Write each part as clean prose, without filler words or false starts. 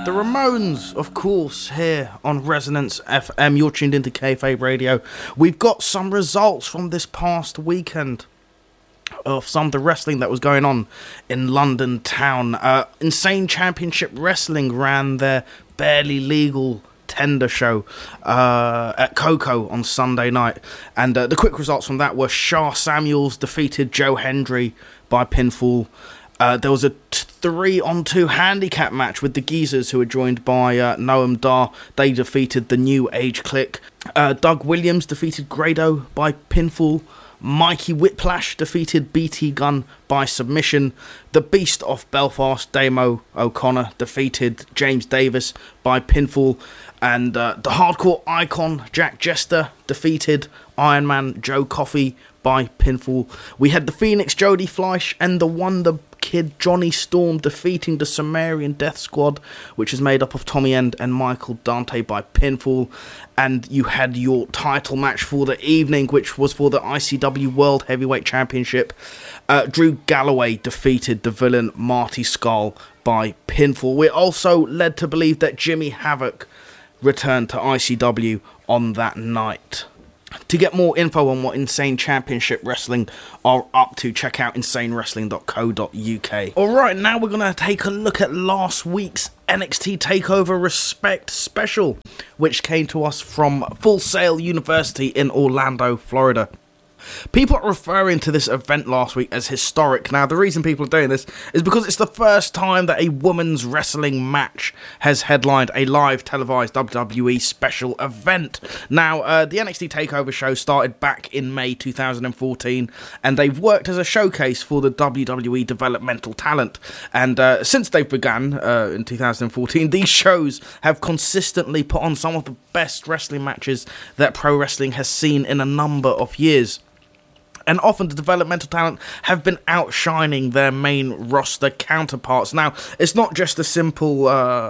The Ramones, of course, here on Resonance FM. You're tuned into Kayfabe Radio. We've got some results from this past weekend of some of the wrestling that was going on in London town. Insane Championship Wrestling ran their barely legal tender show at Coco on Sunday night, and the quick results from that were Shah Samuels defeated Joe Hendry by pinfall. There was a 3-on-2 handicap match with the Geezers, who were joined by Noam Dar. They defeated the New Age Clique. Doug Williams defeated Grado by pinfall. Mikey Whiplash defeated BT Gunn by submission. The Beast of Belfast, Damo O'Connor, defeated James Davis by pinfall. And the hardcore icon, Jack Jester, defeated Iron Man Joe Coffey by pinfall. We had the Phoenix Jody Fleisch and the Wonder Kid Johnny Storm defeating the Sumerian Death Squad, which is made up of Tommy End and Michael Dante, by pinfall. And you had your title match for the evening, which was for the ICW World Heavyweight Championship. Drew Galloway defeated the villain Marty Scurll by pinfall. We're also led to believe that Jimmy Havoc returned to ICW on that night. To get more info on what Insane Championship Wrestling are up to, check out insanewrestling.co.uk. Alright, now we're going to take a look at last week's NXT TakeOver Respect special, which came to us from Full Sail University in Orlando, Florida. People are referring to this event last week as historic. Now, the reason people are doing this is because it's the first time that a women's wrestling match has headlined a live televised WWE special event. Now, the NXT TakeOver show started back in May 2014, and they've worked as a showcase for the WWE developmental talent. And since they've begun in 2014, these shows have consistently put on some of the best wrestling matches that pro wrestling has seen in a number of years. And often the developmental talent have been outshining their main roster counterparts. Now, it's not just a simple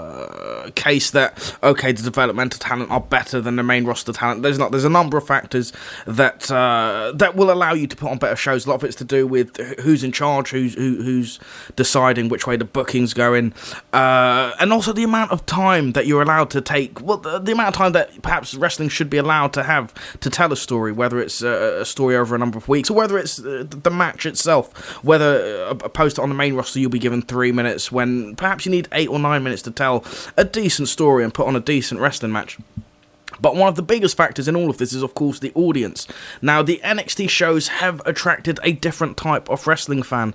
case that, okay, the developmental talent are better than the main roster talent. There's not. There's a number of factors that that will allow you to put on better shows. A lot of it's to do with who's in charge, who's deciding which way the booking's going, and also the amount of time that you're allowed to take. Well, the amount of time that perhaps wrestling should be allowed to have to tell a story, whether it's a story over a number of weeks, or whether it's the match itself, whether opposed to on the main roster you'll be given 3 minutes when perhaps you need 8 or 9 minutes to tell a decent story and put on a decent wrestling match. But one of the biggest factors in all of this is, of course, the audience. Now, the NXT shows have attracted a different type of wrestling fan.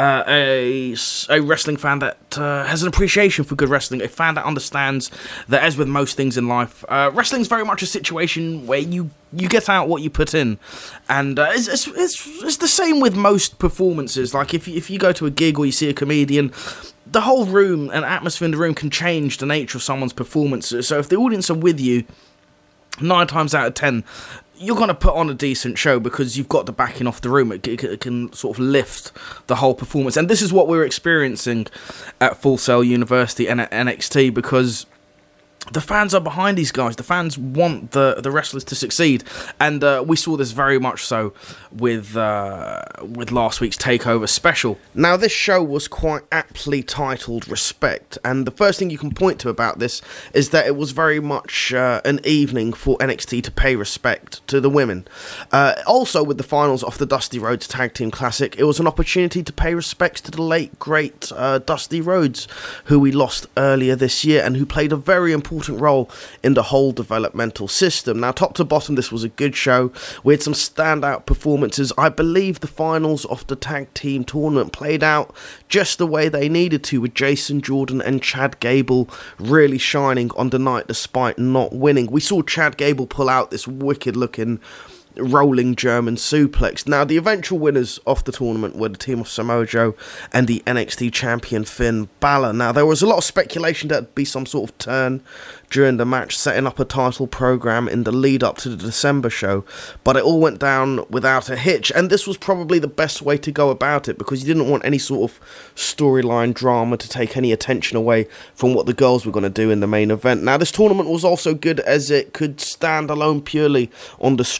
A wrestling fan that has an appreciation for good wrestling. A fan that understands that, as with most things in life, wrestling's very much a situation where you get out what you put in. And it's the same with most performances. Like, if you go to a gig or you see a comedian, the whole room and atmosphere in the room can change the nature of someone's performance. So if the audience are with you, 9 times out of 10, you're going to put on a decent show because you've got the backing off the room. It can sort of lift the whole performance. And this is what we're experiencing at Full Sail University and at NXT, because the fans are behind these guys. The fans want the wrestlers to succeed, and we saw this very much so with last week's TakeOver special. Now, this show was quite aptly titled Respect, and the first thing you can point to about this is that it was very much an evening for NXT to pay respect to the women. Also, with the finals of the Dusty Rhodes Tag Team Classic, it was an opportunity to pay respects to the late, great Dusty Rhodes, who we lost earlier this year, and who played a very important role in the whole developmental system. Now, top to bottom, this was a good show. We had some standout performances. I believe the finals of the tag team tournament played out just the way they needed to, with Jason Jordan and Chad Gable really shining on the night despite not winning. We saw Chad Gable pull out this wicked looking rolling German suplex. Now, the eventual winners of the tournament were the team of Samoa Joe and the NXT champion Finn Balor. Now, there was a lot of speculation that there'd be some sort of turn during the match, setting up a title program in the lead up to the December show, but it all went down without a hitch, and this was probably the best way to go about it, because you didn't want any sort of storyline drama to take any attention away from what the girls were going to do in the main event. Now, this tournament was also good as it could stand alone purely on the strength from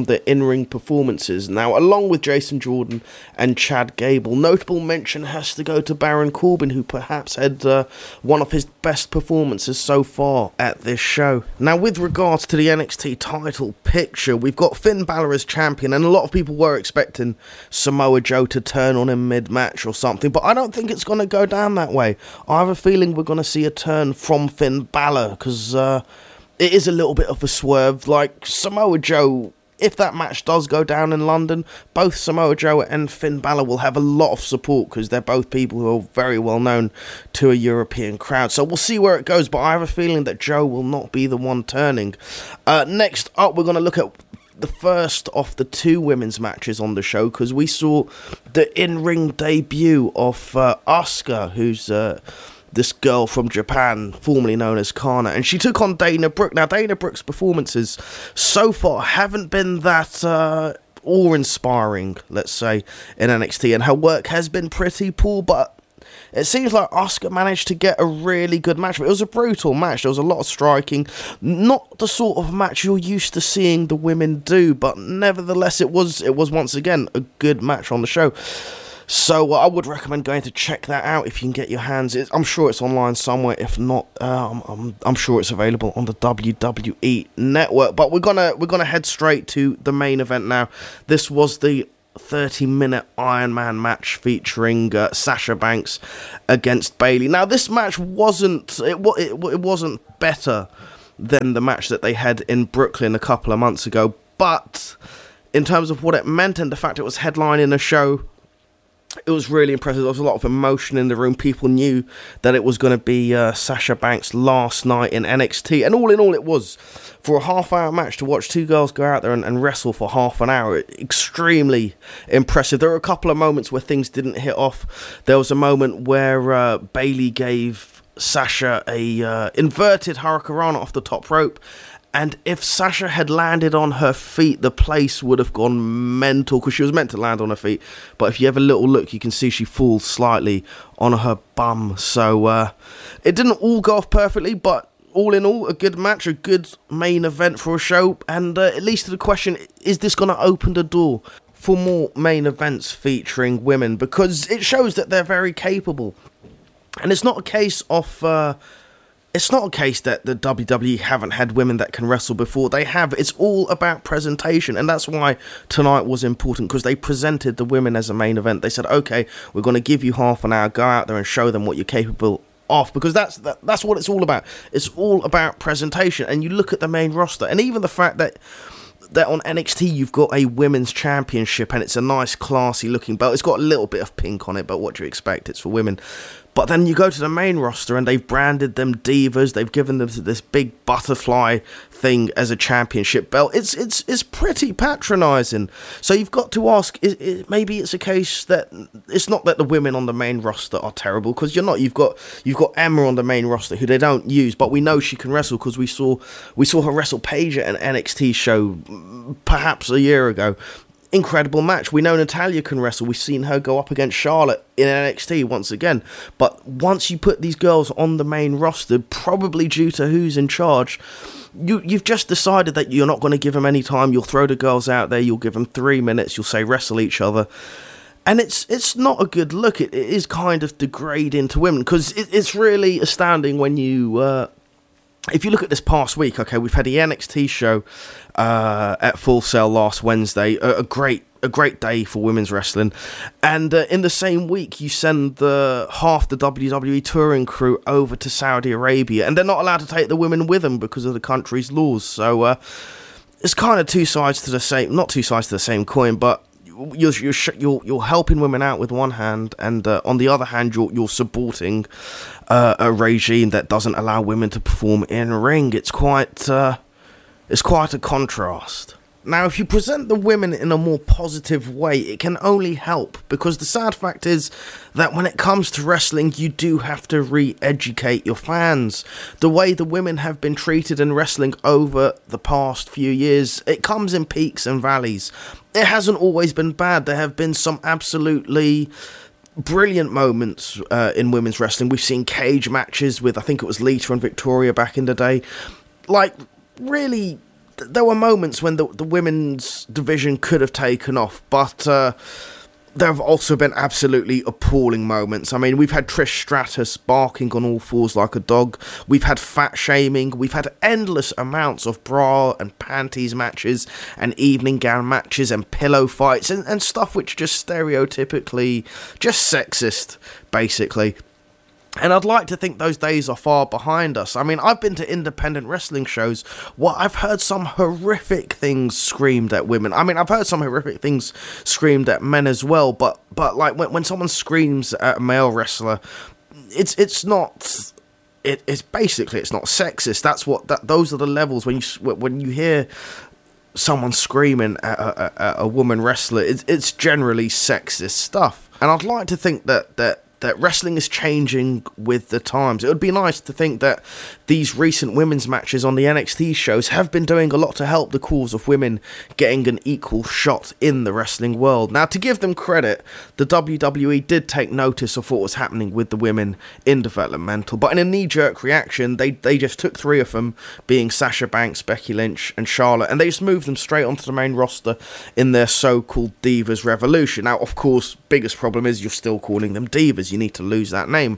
from the in-ring performances. Now, along with Jason Jordan and Chad Gable, notable mention has to go to Baron Corbin, who perhaps had one of his best performances so far at this show. Now, with regards to the NXT title picture, we've got Finn Balor as champion, and a lot of people were expecting Samoa Joe to turn on him mid-match or something, but I don't think it's going to go down that way. I have a feeling we're going to see a turn from Finn Balor, because it is a little bit of a swerve. Like, Samoa Joe, if that match does go down in London, both Samoa Joe and Finn Balor will have a lot of support, because they're both people who are very well known to a European crowd. So we'll see where it goes, but I have a feeling that Joe will not be the one turning. Next up, we're going to look at the first of the two women's matches on the show, because we saw the in-ring debut of Asuka, who's this girl from Japan, formerly known as Kana, and she took on Dana Brooke. Now, Dana Brooke's performances so far haven't been that awe-inspiring, let's say, in NXT, and her work has been pretty poor, but it seems like Asuka managed to get a really good match. It was a brutal match. There was a lot of striking. Not the sort of match you're used to seeing the women do, but nevertheless, it was once again a good match on the show. So I would recommend going to check that out if you can get your hands. I'm sure it's online somewhere. If not, I'm sure it's available on the WWE Network. But we're gonna head straight to the main event now. This was the 30-minute Iron Man match featuring Sasha Banks against Bayley. Now, this match wasn't better than the match that they had in Brooklyn a couple of months ago, but in terms of what it meant and the fact it was headlining a show, it was really impressive. There was a lot of emotion in the room. People knew that it was going to be Sasha Banks' last night in NXT. And all in all, it was. For a half-hour match to watch two girls go out there and wrestle for half an hour, extremely impressive. There were a couple of moments where things didn't hit off. There was a moment where Bayley gave Sasha a inverted hurricanrana off the top rope. And if Sasha had landed on her feet, the place would have gone mental, because she was meant to land on her feet. But if you have a little look, you can see she falls slightly on her bum. So it didn't all go off perfectly, but all in all, a good match, a good main event for a show. And it leads to the question, is this going to open the door for more main events featuring women? Because it shows that they're very capable. And it's not a case of... It's not a case that the WWE haven't had women that can wrestle before. They have. It's all about presentation, and that's why tonight was important, because they presented the women as a main event. They said, okay, we're going to give you half an hour, go out there and show them what you're capable of, because that's what it's all about. It's all about presentation. And you look at the main roster, and even the fact that on NXT you've got a women's championship, and it's a nice classy looking belt. It's got a little bit of pink on it, but what do you expect? It's for women. But then you go to the main roster and they've branded them divas. They've given them this big butterfly thing as a championship belt. It's pretty patronising. So you've got to ask, maybe it's a case that it's not that the women on the main roster are terrible, because you're not. You've got Emma on the main roster, who they don't use, but we know she can wrestle, because we saw her wrestle Paige at an NXT show perhaps a year ago. Incredible match. We know Natalya can wrestle. We've seen her go up against Charlotte in NXT once again. But once you put these girls on the main roster, probably due to who's in charge, you've just decided that you're not going to give them any time. You'll throw the girls out there. You'll give them 3 minutes. You'll say wrestle each other. And it's not a good look. It is kind of degrading to women, because it's really astounding when you... if you look at this past week, okay, we've had the NXT show at Full Sail last Wednesday, a great day for women's wrestling, and in the same week you send half the WWE touring crew over to Saudi Arabia, and they're not allowed to take the women with them because of the country's laws. So it's kind of not two sides to the same coin, but you're helping women out with one hand, and on the other hand you're supporting a regime that doesn't allow women to perform in ring. It's quite a contrast. Now, if you present the women in a more positive way, it can only help, because the sad fact is that when it comes to wrestling, you do have to re-educate your fans. The way the women have been treated in wrestling over the past few years, it comes in peaks and valleys. It hasn't always been bad. There have been some absolutely brilliant moments in women's wrestling. We've seen cage matches with, I think it was Lita and Victoria back in the day. Like, really there were moments when the women's division could have taken off, but there have also been absolutely appalling moments. I mean, we've had Trish Stratus barking on all fours like a dog. We've had fat shaming. We've had endless amounts of bra and panties matches and evening gown matches and pillow fights and stuff which just stereotypically just sexist, basically. And I'd like to think those days are far behind us. I mean, I've been to independent wrestling shows where I've heard some horrific things screamed at women. I mean, I've heard some horrific things screamed at men as well, but like when someone screams at a male wrestler, it's not... It's basically, it's not sexist. Those are the levels when you hear someone screaming at a woman wrestler. It's generally sexist stuff. And I'd like to think that wrestling is changing with the times. It would be nice to think that these recent women's matches on the NXT shows have been doing a lot to help the cause of women getting an equal shot in the wrestling world. Now, to give them credit, the WWE did take notice of what was happening with the women in developmental, but in a knee-jerk reaction, they just took 3 of them, being Sasha Banks, Becky Lynch, and Charlotte, and they just moved them straight onto the main roster in their so-called Divas Revolution. Now, of course, biggest problem is you're still calling them Divas. You need to lose that name.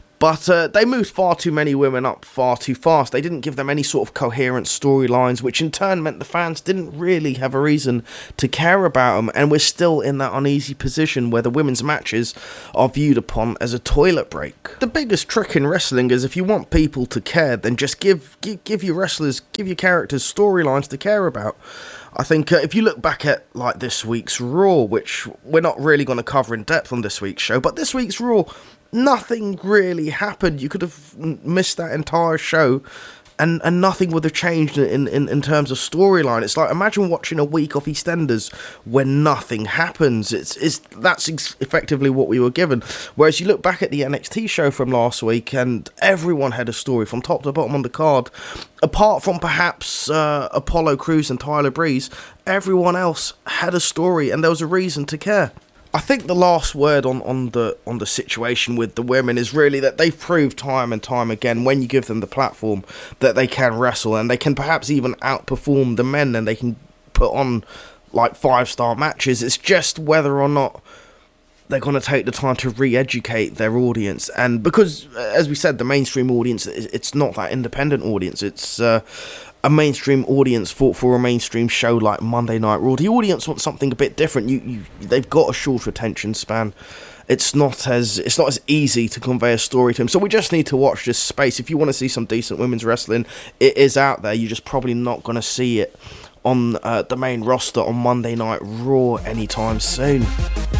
But they moved far too many women up far too fast. They didn't give them any sort of coherent storylines, which in turn meant the fans didn't really have a reason to care about them. And we're still in that uneasy position where the women's matches are viewed upon as a toilet break. The biggest trick in wrestling is if you want people to care, then just give your wrestlers, give your characters storylines to care about. I think if you look back at like this week's Raw, which we're not really going to cover in depth on this week's show, but this week's Raw, nothing really happened. You could have missed that entire show and nothing would have changed in terms of storyline. It's like, imagine watching a week of EastEnders when nothing happens. That's effectively what we were given. Whereas you look back at the NXT show from last week and everyone had a story from top to bottom on the card. Apart from perhaps Apollo Crews and Tyler Breeze, everyone else had a story and there was a reason to care. I think the last word on the situation with the women is really that they've proved time and time again, when you give them the platform, that they can wrestle and they can perhaps even outperform the men and they can put on like 5-star matches. It's just whether or not they're going to take the time to re-educate their audience. And because, as we said, the mainstream audience, it's not that independent audience. It's a mainstream audience for a mainstream show like Monday Night Raw. The audience wants something a bit different. They've got a short attention span. It's not as easy to convey a story to them. So we just need to watch this space. If you want to see some decent women's wrestling, it is out there. You're just probably not going to see it on the main roster on Monday Night Raw anytime soon.